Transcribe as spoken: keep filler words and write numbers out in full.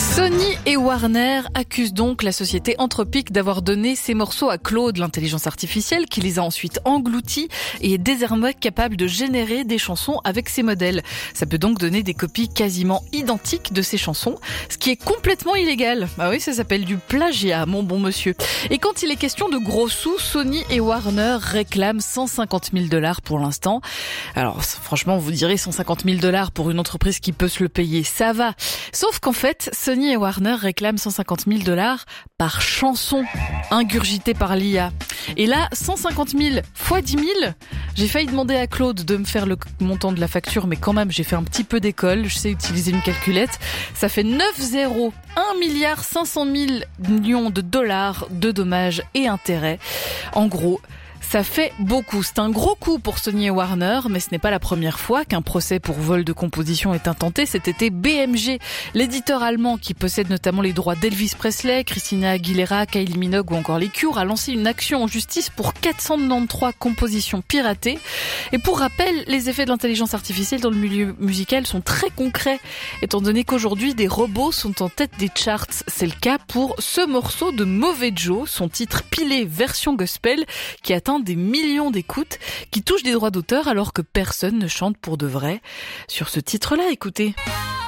Sony et Warner accusent donc la société Anthropic d'avoir donné ces morceaux à Claude, l'intelligence artificielle, qui les a ensuite engloutis et est désormais capable de générer des chansons avec ces modèles. Ça peut donc donner des copies quasiment identiques de ces chansons, ce qui est complètement illégal. Ah oui, ça s'appelle du plagiat, mon bon monsieur. Et quand il est question de gros sous, Sony et Warner réclament cent cinquante mille dollars pour l'instant. Alors franchement, vous direz cent cinquante mille dollars pour une entreprise qui peut se le payer, ça va. Sauf qu'en fait, Sony et Warner réclament cent cinquante mille dollars par chanson ingurgitée par l'I A. Et là, cent cinquante mille fois dix mille, j'ai failli demander à Claude de me faire le montant de la facture, mais quand même, j'ai fait un petit peu d'école, je sais utiliser une calculette. Ça fait neuf zéro, un milliard cinq cent mille millions de dollars de dommages et intérêts. En gros, ça fait beaucoup. C'est un gros coup pour Sony et Warner, mais ce n'est pas la première fois qu'un procès pour vol de composition est intenté. Cet été, B M G, l'éditeur allemand qui possède notamment les droits d'Elvis Presley, Christina Aguilera, Kylie Minogue ou encore les Cure, a lancé une action en justice pour quatre cent quatre-vingt-treize compositions piratées. Et pour rappel, les effets de l'intelligence artificielle dans le milieu musical sont très concrets, étant donné qu'aujourd'hui, des robots sont en tête des charts. C'est le cas pour ce morceau de Mauvais Joe, son titre pilé version gospel, qui atteint des millions d'écoutes, qui touchent des droits d'auteur alors que personne ne chante pour de vrai sur ce titre-là. Écoutez.